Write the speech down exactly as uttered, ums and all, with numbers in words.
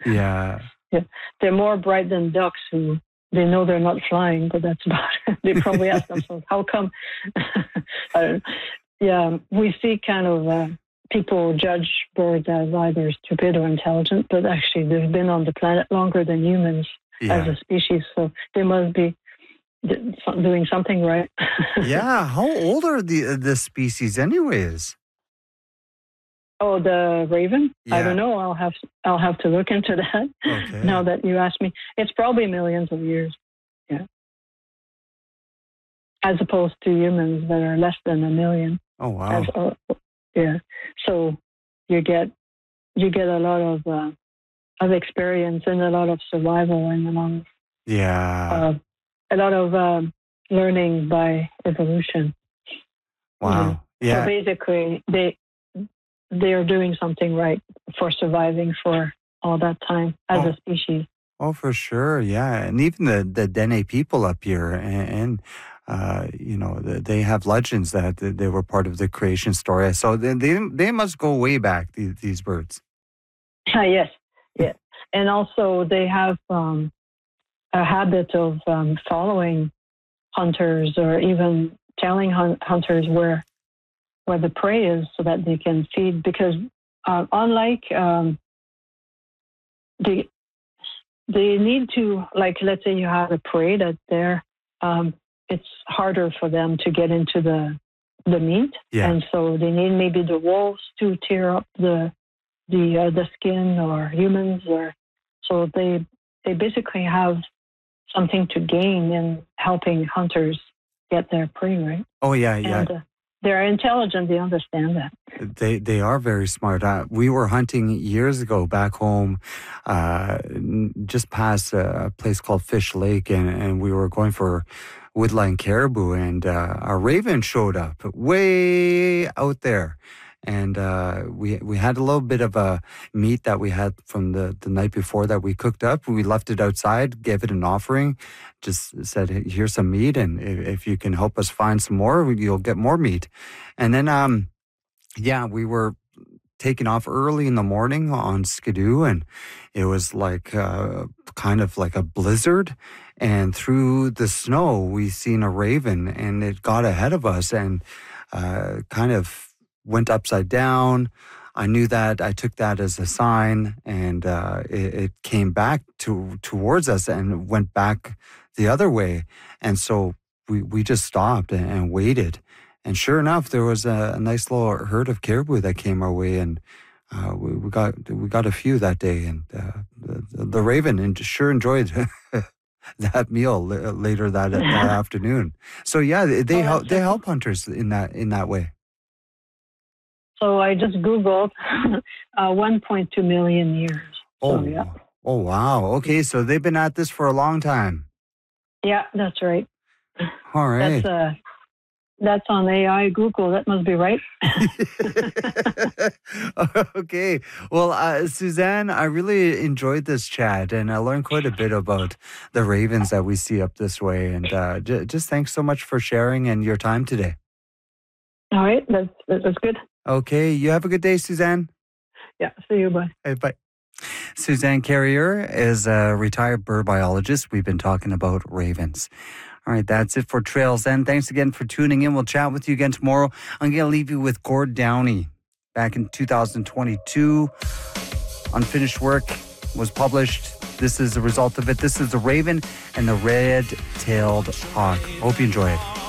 Yeah. Yeah. They're more bright than ducks who they know they're not flying, but that's about it. They probably ask themselves, how come? I don't know. Yeah, we see kind of uh, people judge birds as either stupid or intelligent, but actually they've been on the planet longer than humans Yeah. as a species, so they must be d- so- doing something right. Yeah. How old are the the species, anyways? Oh, the raven? I Yeah. don't know. I'll have I'll have to look into that. Okay. Now that you ask me, it's probably millions of years. Yeah, as opposed to humans that are less than a million. Oh, wow. As uh, yeah, so you get you get a lot of uh, of experience and a lot of survival and a lot of, Yeah. uh, a lot of um, learning by evolution. Wow. So Yeah. basically, they they are doing something right for surviving for all that time as Oh. a species. Oh, for sure. Yeah. And even the, the Dene people up here, and, and uh, you know, the, they have legends that th- they were part of the creation story. So they, they, they must go way back, these, these birds. Ah, yes, yes, and also they have um, a habit of um, following hunters or even telling hun- hunters where where the prey is so that they can feed. Because uh, unlike um, they they need to, like, let's say you have a prey that's there, um, it's harder for them to get into the the meat, Yeah. and so they need maybe the wolves to tear up the the uh, the skin, or humans, or so they they basically have something to gain in helping hunters get their prey, right? Oh, yeah, yeah. And uh, they're intelligent; they understand that. They they are very smart. Uh, we were hunting years ago back home, uh, n- just past a, a place called Fish Lake, and, and we were going for woodline caribou, and uh, a raven showed up way out there. And uh, we we had a little bit of a meat that we had from the, the night before that we cooked up. We left it outside, gave it an offering, just said, "Hey, here's some meat, and if, if you can help us find some more, you'll get more meat." And then, um, yeah, we were taking off early in the morning on Skidoo, and it was like uh, kind of like a blizzard. And through the snow, we seen a raven, and it got ahead of us and uh, kind of went upside down. I knew that. I took that as a sign, and uh, it, it came back to towards us and went back the other way. And so we we just stopped and, and waited. And sure enough, there was a, a nice little herd of caribou that came our way, and uh, we, we got we got a few that day. And uh, the, the raven and sure enjoyed that meal l- later that that afternoon. So yeah, they, they Oh, help that's they so help hunters in that in that way. So I just Googled uh, one point two million years. So, Oh, yeah. oh wow. Okay, so they've been at this for a long time. Yeah, that's right. All That's right. uh, that's on A I Google. That must be right. Okay. Well, uh, Suzanne, I really enjoyed this chat, and I learned quite a bit about the ravens that we see up this way. And uh, j- just thanks so much for sharing and your time today. All right, that's that's good. Okay. You have a good day, Suzanne. Yeah, see you. Bye. Hey, bye. Suzanne Carrier is a retired bird biologist. We've been talking about ravens. All right, that's it for Trails End. Thanks again for tuning in. We'll chat with you again tomorrow. I'm going to leave you with Gord Downey. Back in two thousand twenty-two, Unfinished Work was published. This is the result of it. This is the Raven and the Red-Tailed Hawk. Hope you enjoy it.